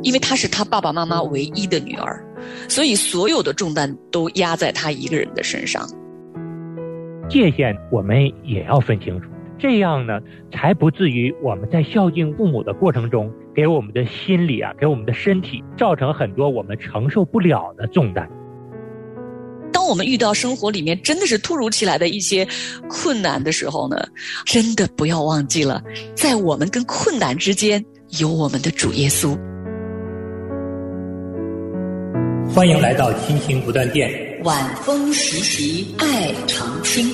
因为她是她爸爸妈妈唯一的女儿，所以所有的重担都压在她一个人的身上。 界限我们也要分清楚，这样呢才不至于我们在孝敬父母的过程中给我们的心理给我们的身体造成很多我们承受不了的重担。 当我们遇到生活里面真的是突如其来的一些困难的时候呢，真的不要忘记了，在我们跟困难之间有我们的主耶稣。 欢迎来到亲情不断电， 晚风习习，爱常青。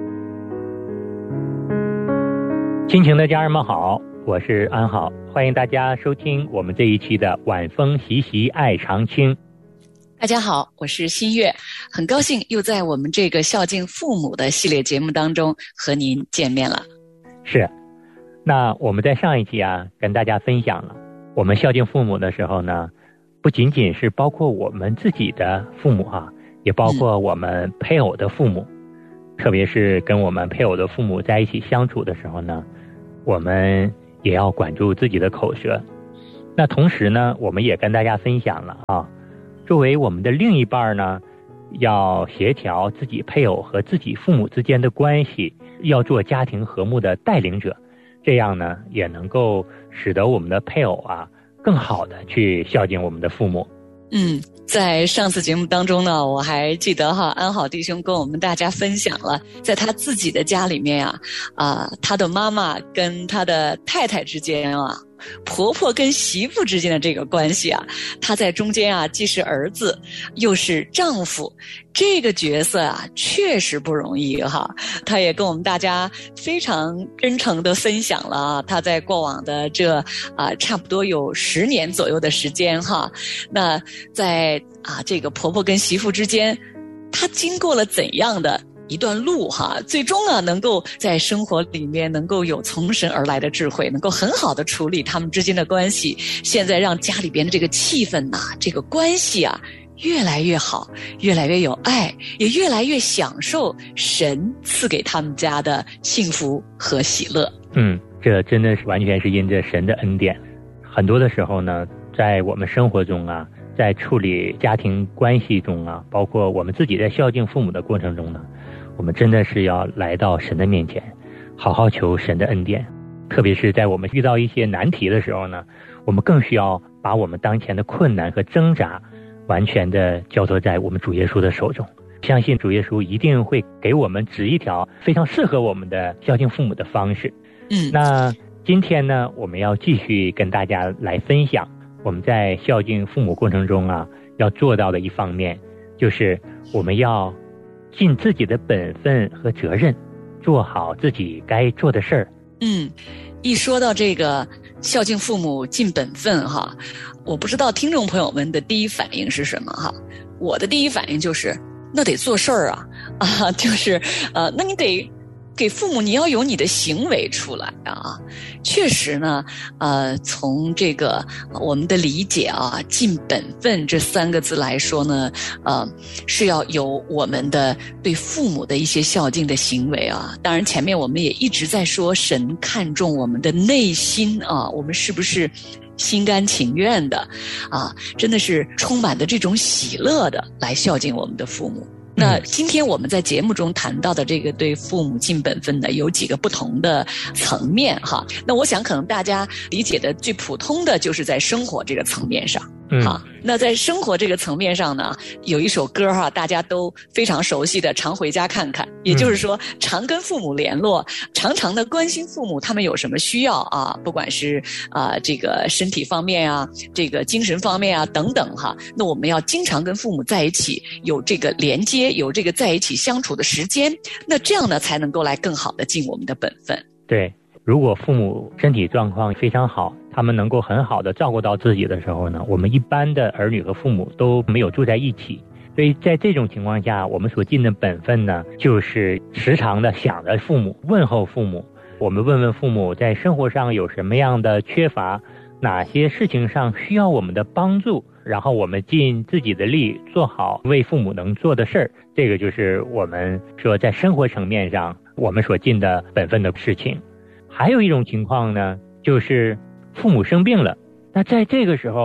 亲情的家人们好，我是安好，欢迎大家收听我们这一期的晚风习习，爱常青。 大家好，我是新月，很高兴又在我们这个孝敬父母的系列节目当中和您见面了。 是，那我们在上一期跟大家分享了，我们孝敬父母的时候呢，不仅仅是包括我们自己的父母也包括我们配偶的父母，特别是跟我们配偶的父母在一起相处的时候呢，我们也要管住自己的口舌。那同时呢，我们也跟大家分享了作为我们的另一半呢，要协调自己配偶和自己父母之间的关系，要做家庭和睦的带领者，这样呢也能够使得我们的配偶更好的去孝敬我们的父母。 在上次节目当中呢，我还记得安好弟兄跟我们大家分享了，在他自己的家里面他的妈妈跟他的太太之间婆婆跟媳妇之间的这个关系他在中间既是儿子又是丈夫，这个角色确实不容易他也跟我们大家非常真诚的分享了他在过往的这差不多有10年左右的时间那在这个婆婆跟媳妇之间，他经过了怎样的一段路最终能够在生活里面能够有从神而来的智慧，能够很好的处理他们之间的关系，现在让家里边的这个气氛这个关系越来越好，越来越有爱，也越来越享受神赐给他们家的幸福和喜乐。 这真的是完全是因着神的恩典。很多的时候呢，在我们生活中在处理家庭关系中包括我们自己在孝敬父母的过程中呢，我们真的是要来到神的面前，好好求神的恩典。特别是在我们遇到一些难题的时候呢，我们更需要把我们当前的困难和挣扎完全的交托在我们主耶稣的手中。相信主耶稣一定会给我们指一条非常适合我们的孝敬父母的方式。那今天呢，我们要继续跟大家来分享我们在孝敬父母过程中要做到的一方面，就是我们要尽自己的本分和责任，做好自己该做的事儿。 一说到这个孝敬父母尽本分我不知道听众朋友们的第一反应是什么我的第一反应就是那得做事儿就是那你得给父母，你要有你的行为出来确实呢从这个我们的理解尽本分这3个字来说呢是要有我们的对父母的一些孝敬的行为当然前面我们也一直在说神看重我们的内心我们是不是心甘情愿的真的是充满的这种喜乐的来孝敬我们的父母。那今天我们在节目中谈到的这个对父母尽本分的有几个不同的层面那我想可能大家理解的最普通的就是在生活这个层面上那在生活这个层面上呢，有一首歌大家都非常熟悉的常回家看看，也就是说常跟父母联络，常常的关心父母他们有什么需要不管是这个身体方面这个精神方面等等那我们要经常跟父母在一起，有这个连接，有这个在一起相处的时间，那这样呢才能够来更好的尽我们的本分。 对，如果父母身体状况非常好，他们能够很好的照顾到自己的时候呢，我们一般的儿女和父母都没有住在一起，所以在这种情况下，我们所尽的本分呢，就是时常的想着父母，问候父母。我们问问父母在生活上有什么样的缺乏，哪些事情上需要我们的帮助，然后我们尽自己的力做好为父母能做的事儿。这个就是我们说在生活层面上我们所尽的本分的事情。还有一种情况呢，就是父母生病了，那在这个时候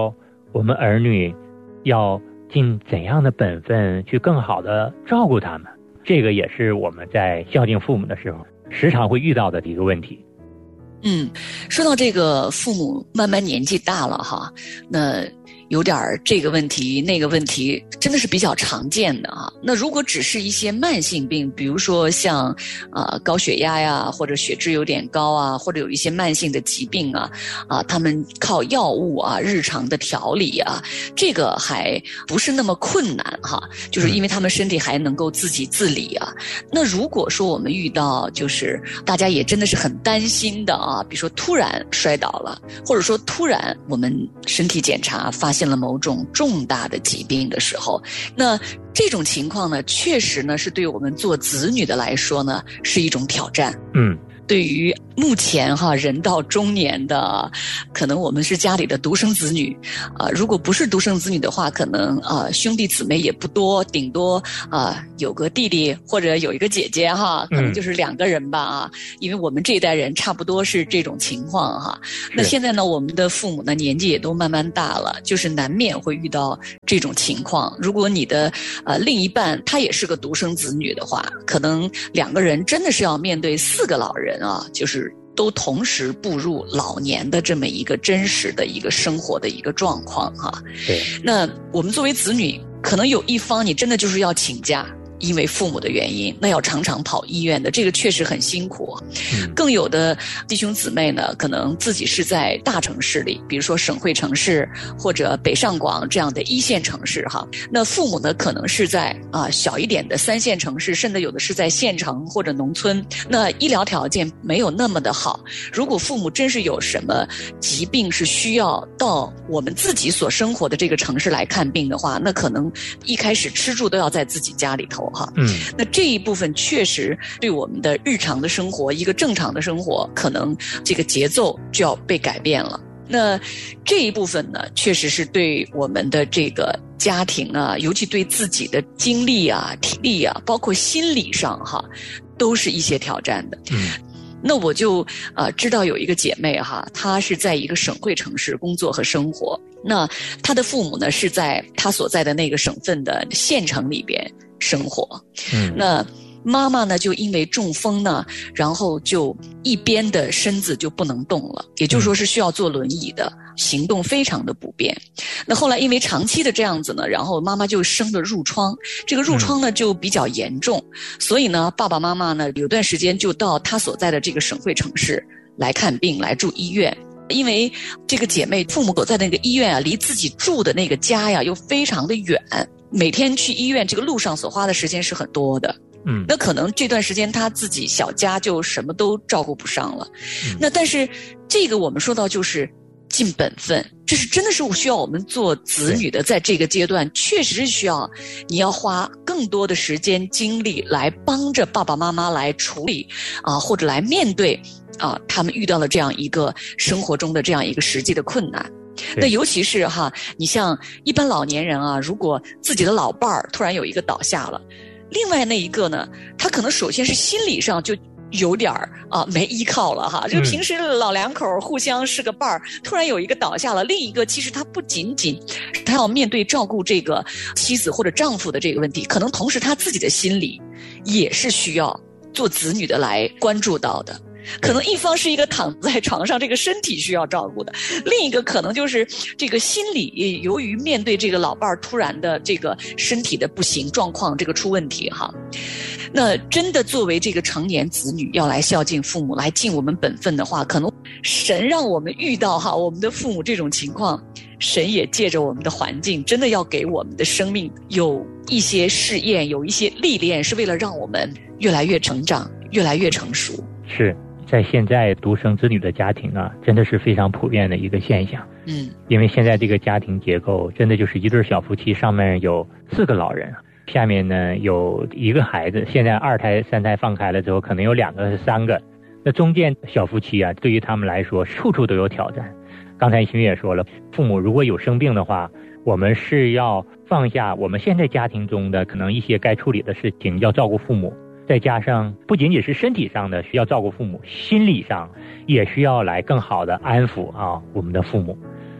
我们儿女要尽怎样的本分去更好的照顾他们，这个也是我们在孝敬父母的时候时常会遇到的一个问题。 说到这个父母慢慢年纪大了哈，那有点这个问题那个问题真的是比较常见的啊。那如果只是一些慢性病，比如说像高血压呀，或者血脂有点高啊，或者有一些慢性的疾病啊，他们靠药物啊日常的调理啊，这个还不是那么困难哈，就是因为他们身体还能够自己自理啊。那如果说我们遇到就是大家也真的是很担心的啊，比如说突然摔倒了，或者说突然我们身体检查发现了某种重大的疾病的时候，那这种情况呢，确实呢是对我们做子女的来说呢是一种挑战。对于目前人到中年的，可能我们是家里的独生子女，如果不是独生子女的话，可能兄弟姊妹也不多，顶多有个弟弟或者有一个姐姐可能就是2个人吧因为我们这一代人差不多是这种情况那现在呢，我们的父母呢年纪也都慢慢大了，就是难免会遇到这种情况。如果你的另一半他也是个独生子女的话，可能2个人真的是要面对4个老人就是都同时步入老年的这么一个真实的一个生活的一个状况对， 那我们作为子女，可能有一方你真的就是要请假，因为父母的原因，那要常常跑医院的，这个确实很辛苦。更有的弟兄姊妹呢，可能自己是在大城市里，比如说省会城市或者北上广这样的1线城市那父母呢可能是在小一点的3线城市，甚至有的是在县城或者农村，那医疗条件没有那么的好。如果父母真是有什么疾病是需要到我们自己所生活的这个城市来看病的话，那可能一开始吃住都要在自己家里头那这一部分确实对我们的日常的生活，一个正常的生活，可能这个节奏就要被改变了。那这一部分呢，确实是对我们的这个家庭尤其对自己的精力体力包括心理上都是一些挑战的。那我就知道有一个姐妹她是在一个省会城市工作和生活，那她的父母呢是在她所在的那个省份的县城里边生活。那妈妈呢就因为中风呢，然后就一边的身子就不能动了，也就是说是需要坐轮椅的，行动非常的不便。那后来因为长期的这样子呢，然后妈妈就生了褥疮，这个褥疮呢就比较严重，所以呢爸爸妈妈呢有段时间就到他所在的这个省会城市来看病，来住医院。因为这个姐妹父母所在的那个医院离自己住的那个家又非常的远，每天去医院这个路上所花的时间是很多的。那可能这段时间他自己小家就什么都照顾不上了。那但是这个我们说到就是尽本分，这是真的是需要我们做子女的，在这个阶段确实是需要你要花更多的时间精力来帮着爸爸妈妈来处理或者来面对他们遇到了这样一个生活中的这样一个实际的困难。那尤其是你像一般老年人如果自己的老伴儿突然有一个倒下了，另外那一个呢，他可能首先是心理上就有点没依靠了就平时老两口互相是个伴儿，突然有一个倒下了，另一个其实他不仅仅他要面对照顾这个妻子或者丈夫的这个问题，可能同时他自己的心理也是需要做子女的来关注到的。可能一方是一个躺在床上这个身体需要照顾的，另一个可能就是这个心理由于面对这个老伴儿突然的这个身体的不行状况，这个出问题那真的作为这个成年子女要来孝敬父母，来尽我们本分的话，可能神让我们遇到我们的父母这种情况，神也借着我们的环境真的要给我们的生命有一些试验，有一些历练，是为了让我们越来越成长，越来越成熟。 是在现在独生子女的家庭真的是非常普遍的一个现象。因为现在这个家庭结构真的就是一对小夫妻，上面有4个老人，下面呢有1个孩子，现在2胎3胎放开了之后可能有2个3个，那中间小夫妻对于他们来说处处都有挑战。刚才秦也说了，父母如果有生病的话，我们是要放下我们现在家庭中的可能一些该处理的事情，要照顾父母，再加上不仅仅是身体上的需要照顾父母，心理上也需要来更好的安抚我们的父母。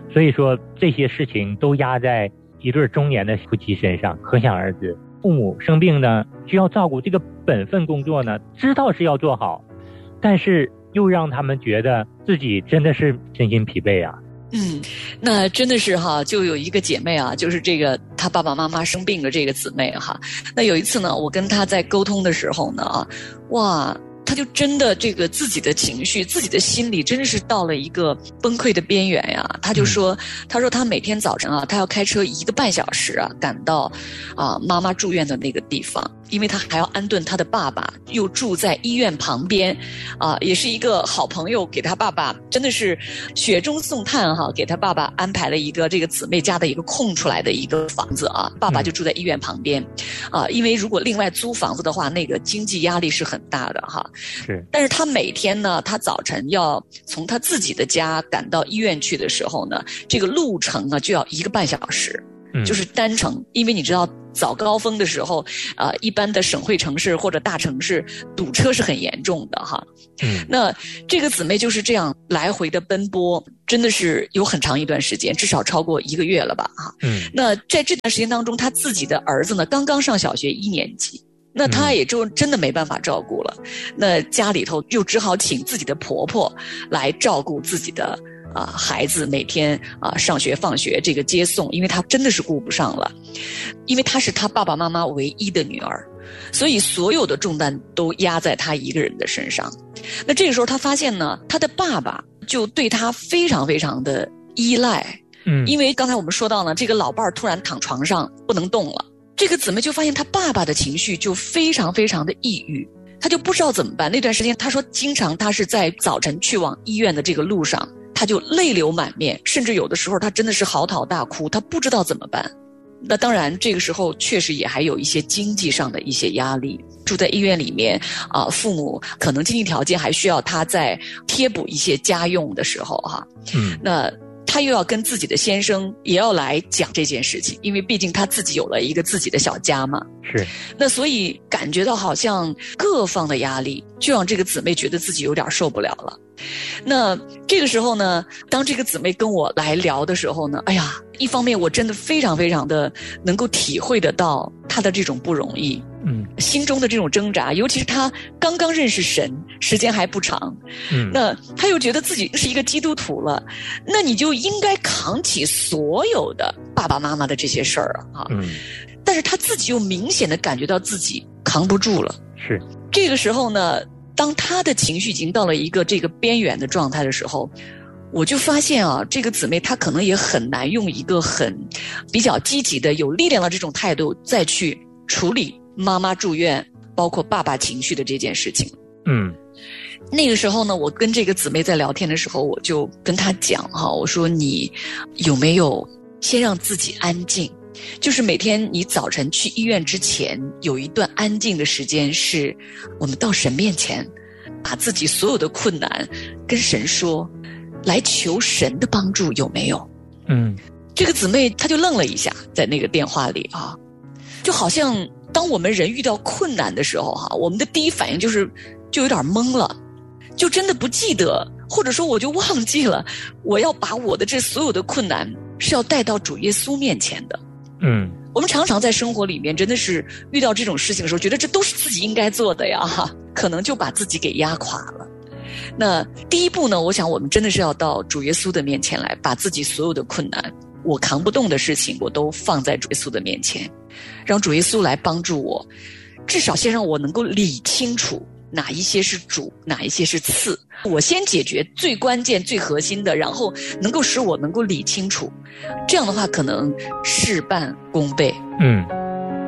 所以说这些事情都压在一对中年的夫妻身上，可想而知。父母生病呢，需要照顾，这个本分工作呢，知道是要做好，但是又让他们觉得自己真的是身心疲惫啊。 那真的是哈，就有一个姐妹啊，就是这个她爸爸妈妈生病的这个姊妹哈。那有一次呢，我跟她在沟通的时候呢，哇，她就真的这个自己的情绪、自己的心理真的是到了一个崩溃的边缘呀。她就说，她说她每天早晨啊，她要开车1个半小时啊，赶到妈妈住院的那个地方。因为他还要安顿他的爸爸，又住在医院旁边，也是一个好朋友给他爸爸真的是雪中送炭哈，给他爸爸安排了一个这个姊妹家的一个空出来的一个房子啊，爸爸就住在医院旁边，因为如果另外租房子的话，那个经济压力是很大的哈。 是， 但是他每天呢，他早晨要从他自己的家赶到医院去的时候呢，这个路程呢就要1个半小时。就是单程，因为你知道早高峰的时候，一般的省会城市或者大城市堵车是很严重的哈。那这个姊妹就是这样来回的奔波，真的是有很长一段时间，至少超过1个月了吧哈。那在这段时间当中，她自己的儿子呢刚刚上小学1年级。那她也就真的没办法照顾了，那家里头又只好请自己的婆婆来照顾自己的孩子每天上学放学这个接送，因为她真的是顾不上了，因为她是她爸爸妈妈唯一的女儿，所以所有的重担都压在她一个人的身上。那这个时候她发现呢，她的爸爸就对她非常非常的依赖，因为刚才我们说到呢，这个老伴儿突然躺床上不能动了，这个姊妹就发现她爸爸的情绪就非常非常的抑郁，她就不知道怎么办。那段时间她说经常她是在早晨去往医院的这个路上，她就泪流满面，甚至有的时候她真的是嚎啕大哭，她不知道怎么办。那当然这个时候确实也还有一些经济上的一些压力，住在医院里面父母可能经济条件还需要她再贴补一些家用的时候哈，那她又要跟自己的先生也要来讲这件事情，因为毕竟她自己有了一个自己的小家嘛。 是。 那所以感觉到好像各方的压力，就让这个姊妹觉得自己有点受不了了。那这个时候呢，当这个姊妹跟我来聊的时候呢，哎呀，一方面我真的非常非常的能够体会得到她的这种不容易，心中的这种挣扎，尤其是她刚刚认识神，时间还不长，那她又觉得自己是一个基督徒了，那你就应该扛起所有的爸爸妈妈的这些事儿啊，但是她自己又明显的感觉到自己扛不住了。 是。 这个时候呢，当她的情绪已经到了一个这个边缘的状态的时候，我就发现这个姊妹她可能也很难用一个很比较积极的有力量的这种态度再去处理妈妈住院包括爸爸情绪的这件事情。那个时候呢，我跟这个姊妹在聊天的时候，我就跟她讲我说你有没有先让自己安静，就是每天你早晨去医院之前有一段安静的时间，是我们到神面前把自己所有的困难跟神说，来求神的帮助，有没有？这个姊妹她就愣了一下，在那个电话里就好像当我们人遇到困难的时候我们的第一反应就有点懵了，就真的不记得，或者说我就忘记了我要把我的这所有的困难是要带到主耶稣面前的。我们常常在生活里面真的是遇到这种事情的时候，觉得这都是自己应该做的呀，可能就把自己给压垮了。那第一步呢，我想我们真的是要到主耶稣的面前来，把自己所有的困难，我扛不动的事情，我都放在主耶稣的面前，让主耶稣来帮助我，至少先让我能够理清楚哪一些是主，哪一些是次，我先解决最关键最核心的，然后能够使我能够理清楚，这样的话可能事半功倍。